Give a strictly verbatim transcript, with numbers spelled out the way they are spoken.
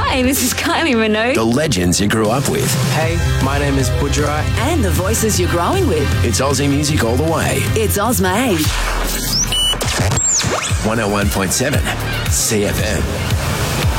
Hi, this is Kylie Minogue. The legends you grew up with. Hey, my name is Budgerai. And the voices you're growing with. It's Aussie music all the way. It's Ozmade. one oh one point seven C F M.